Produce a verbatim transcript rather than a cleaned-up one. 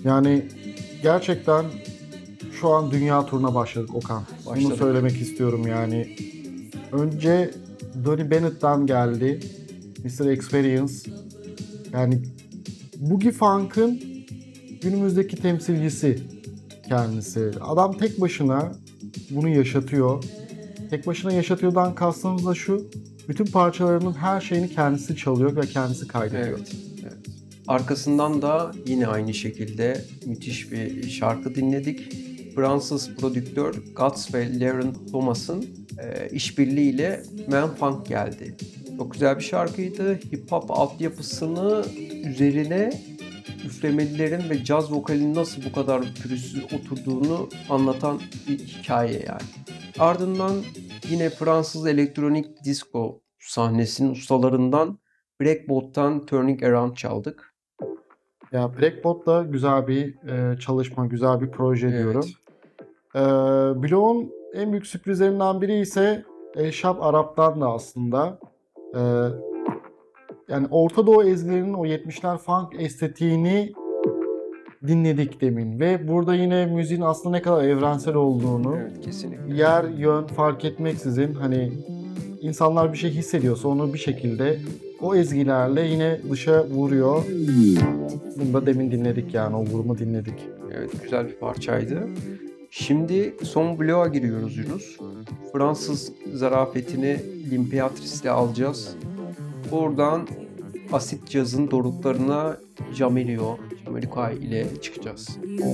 Yani gerçekten şu an dünya turuna başladık Okan. Bunu Başladık. söylemek istiyorum yani. Önce Donny Bennett'ten geldi. mister Experience. Yani Boogie Funk'ın günümüzdeki temsilcisi kendisi. Adam tek başına bunu yaşatıyor. Tek başına yaşatıyordan kastımız da şu. Bütün parçalarının her şeyini kendisi çalıyor ve kendisi kaydediyor. Evet, evet. Arkasından da yine aynı şekilde müthiş bir şarkı dinledik. Fransız prodüktör Guts ve Lauren Thomas'ın e, işbirliğiyle Man Funk geldi. Çok güzel bir şarkıydı. Hip hop altyapısını üzerine üflemelilerin ve caz vokalinin nasıl bu kadar pürüzsüz oturduğunu anlatan bir hikaye yani. Ardından yine Fransız elektronik disco sahnesinin ustalarından Breakbot'tan Turning Around çaldık. Ya Blackbot da güzel bir e, çalışma, güzel bir proje Evet. diyorum. E, Bloğun en büyük sürprizlerinden biri ise El Shab Arap'tan da aslında. E, yani Orta Doğu ezgilerinin o yetmişler funk estetiğini dinledik demin. Ve burada yine müziğin aslında ne kadar evrensel olduğunu, Evet, kesinlikle. yer, yön fark etmeksizin hani insanlar bir şey hissediyorsa onu bir şekilde o ezgilerle yine dışa vuruyor. Bunu da demin dinledik yani o vurumu dinledik. Evet, güzel bir parçaydı. Şimdi son bloğa giriyoruz Yunus. Fransız zarafetini L'Impératrice'le alacağız. Oradan asit cazın doruklarına Jamelio, Jamiroquai ile çıkacağız.